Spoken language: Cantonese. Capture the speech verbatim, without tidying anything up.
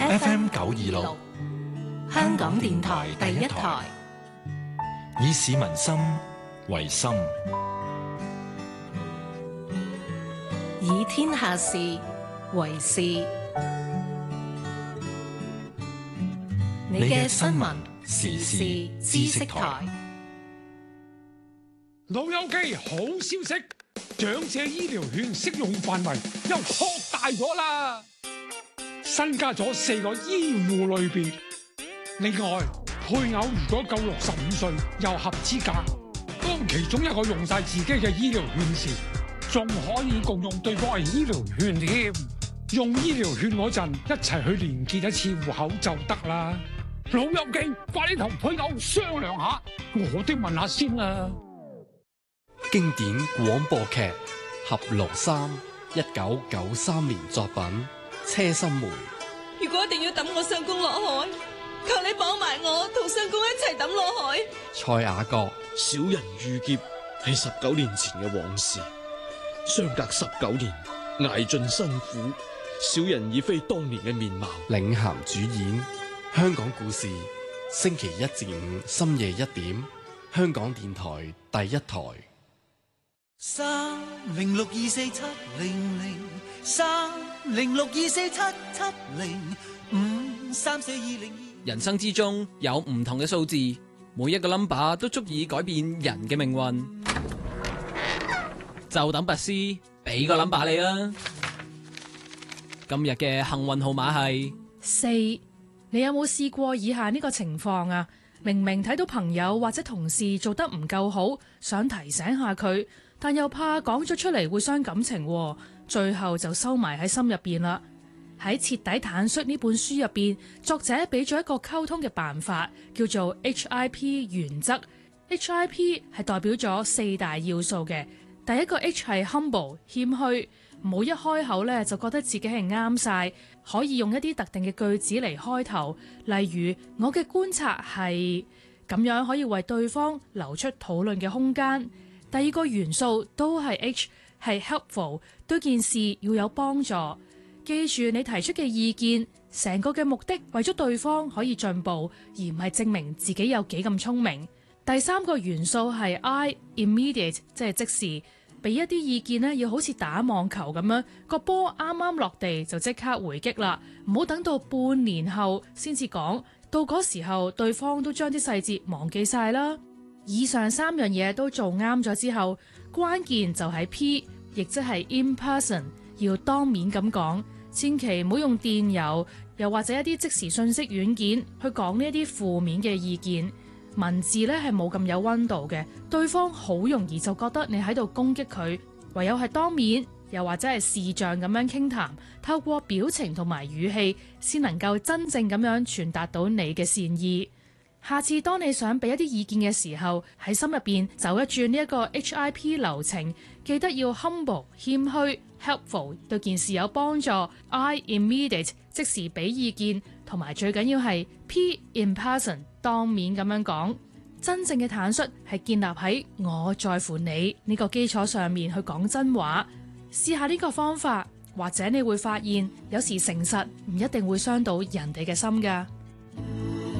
F M 九二六，香港電台第一台， 以市民心為心， 以天下事為事。你嘅新聞時事知識台。 老友記，好消息，長者醫療券適用範圍又擴大咗啦，新加咗四個醫護類別。另外，配偶如果夠六十五歲又合資格，當其中一個用晒自己嘅醫療券時，仲可以共用對方嘅醫療券添。用醫療券嗰陣，一齊去連結一次戶口就得啦。老友記，快啲同配偶商量下，我都問下先啦。 經典廣播劇《俠廬三》，一九九三年作品，車心梅。 如果一定要抌我相公落海，求你綁埋我同相公一齊抌落海。 蔡雅閣。 小人遇劫係十九年前嘅往事，相隔十九年，捱盡辛苦，小人已非當年嘅面貌。 領銜主演，香港故事，星期一至五深夜一點，香港電台第一台。 三零六二四七零零三零六二四七七零五三四二零二。 人生之中有唔同嘅數字，每一個 number 都足以改變人嘅命運。就等拔絲俾個 number 你啦。今日嘅幸運號碼係四。你有冇試過以下呢個情況啊？明明睇到朋友或者同事做得唔夠好，想提醒下佢，但又怕講咗出嚟會傷感情，最後就收埋喺心入邊啦。喺徹底坦率呢本書入邊，作者俾咗一個溝通嘅辦法，叫做 H I P 原則。H I P 係代表咗四大要素嘅。第一個 H 係 humble 謙虛，唔好一開口咧就覺得自己係啱晒，可以用一啲特定嘅句子嚟開頭，例如我嘅觀察係，咁樣可以為對方留出討論嘅空間。第二個元素都係 H 係 helpful， 對件事要有幫助。記住你提出嘅意見，成個嘅目的為咗對方可以進步，而唔係證明自己有幾咁聰明。第三個元素係 I immediate， 即係即時，俾一啲意見呢，要好似打網球咁樣，個波啱啱落地就即刻回擊啦，唔好等到半年後先至講，到嗰時候對方都將啲細節忘記晒啦。以上三樣嘢都做啱咗之後，關鍵就係 P， 亦即係 in person， 要當面咁講，千祈唔好用電郵，又或者一啲即時信息軟件去講呢一啲負面嘅意見。文字咧係冇咁有溫度嘅，對方好容易就覺得你喺度攻擊佢，唯有係當面，又或者係視像咁樣傾談，透過表情同埋語氣，先能夠真正咁樣傳達到你嘅善意。下次當你想俾一啲意見嘅時候，喺心入邊走一轉呢一個 H I P 流程，記得要 humble 謙虛 helpful 對件事有幫助 I immediate 即時俾意見，同埋最緊要係 P in person 當面咁樣講。真正嘅坦率係建立喺我在乎你呢個基礎上面去講真話。試下呢個方法，或者你會發現有時誠實唔一定會傷到人哋嘅心㗎。